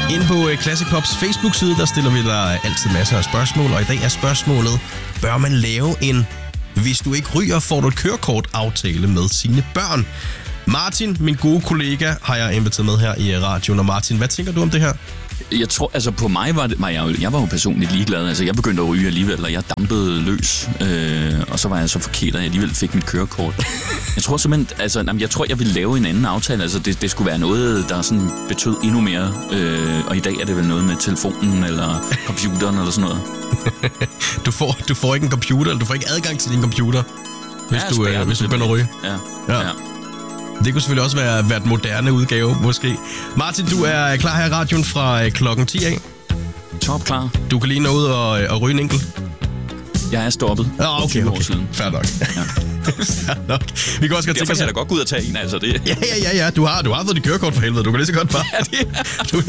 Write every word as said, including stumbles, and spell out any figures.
Inde på Classic Pops Facebook-side, der stiller vi dig altid masser af spørgsmål, og i dag er spørgsmålet, bør man lave en hvis du ikke ryger, får du et kørekort-aftale med sine børn? Martin, min gode kollega, har jeg inviteret med her i radioen. Og Martin, hvad tænker du om det her? Jeg tror, altså på mig var det, var jeg, jeg var jo personligt ligeglad. Altså jeg begyndte at ryge alligevel, og jeg dampede løs. Øh, og så var jeg så forkert, at jeg alligevel fik mit kørekort. Jeg tror simpelthen, altså jamen, jeg tror, jeg ville lave en anden aftale. Altså det, det skulle være noget, der sådan betød endnu mere. Øh, og i dag er det vel noget med telefonen eller computeren eller sådan noget. du, får, du får ikke en computer, eller du får ikke adgang til din computer, hvis ja, du, øh, hvis du begynder at ryge. Ja, ja. ja. Det kunne selvfølgelig også være, være et moderne udgave, måske. Martin, du er klar her i radioen fra klokken ti af. Top klar. Du kan lige nå ud og, og ryge en enkelt. Jeg er stoppet. Ja, okay, okay. Fair nok. Ja. Fair nok. Vi kan også godt tænke os... Jeg da godt gå ud og tage en, altså det. Ja, ja, ja, ja. Du har, du har fået dit kørekort for helvede. Du kan lige så godt bare... Ja, det er. Du